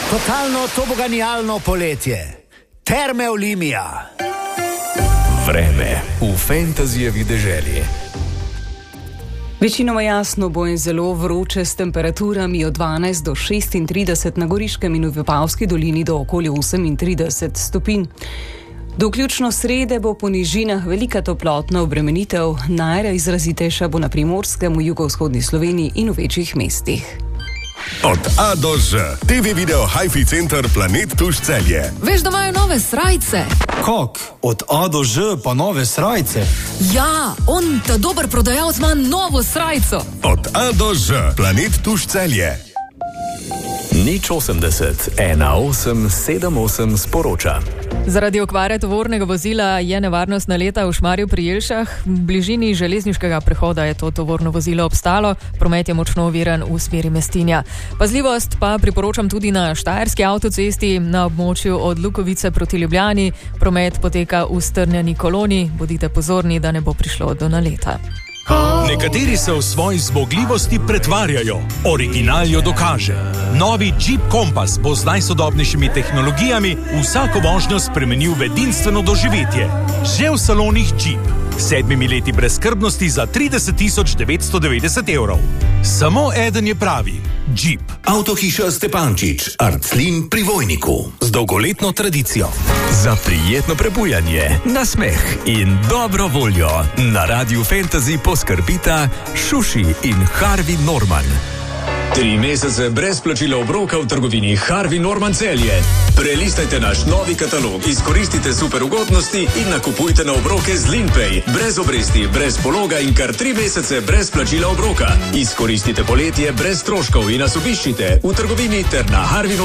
Totalno toboganijalno poletje. Terme Olimia. Vreme v fantazijevi deželi. Večinoma jasno bo in zelo vroče s temperaturami od 12 do 36 na Goriškem in v Vipavski dolini do okoli 38 stopinj. Do vključno srede bo po nižinah velika toplotna obremenitev, najizrazitejša bo na Primorskem, v jugovzhodni Sloveniji in v večjih mestih. Od A do Ž. TV video Hi-Fi Center Planet Tuš Celje. Veš, da imajo nove srajce? Kak? Od A do Ž pa nove srajce? Ja, on, ta dober prodajalec, ima novo srajco. Od A do Ž. Planet Tuš Celje. Nič 80 1878 sporoča. Zaradi okvare tovornega vozila je nevarnost naleta v Šmarju pri Jelšah. V bližini železniškega prehoda je to tovorno vozilo obstalo, promet je močno oviran v smeri Mestinja. Pazljivost pa priporočam tudi na Štajerski avtocesti, na območju od Lukovice proti Ljubljani. Promet poteka v strnjeni koloni, bodite pozorni, da ne bo prišlo do naleta. Nekateri se v svoji zmogljivosti pretvarjajo, original jo dokaže. Novi Jeep Compass bo z najsodobnejšimi tehnologijami vsako vožnjo spremenil v edinstveno doživetje. Že v salonih Jeep. 7 leti brezskrbnosti za 30 990 evrov. Samo eden je pravi. Jeep. Avtohiša Stepančič, Arclin pri Vojniku. Z dolgoletno tradicijo. Za prijetno prebujanje, nasmeh in dobro voljo na Radiu Fantasy poskrbita Šuši in Harvey Norman. 3 mesece brez plačila obroka v trgovini Harvey Norman Celje. Prelistajte naš novi katalog, izkoristite super ugodnosti in nakupujte na obroke z Linpay. Brez obresti, brez pologa in kar 3 mesece brez plačila obroka. Izkoristite poletje brez stroškov in nas obiščite v trgovini ter na Harvey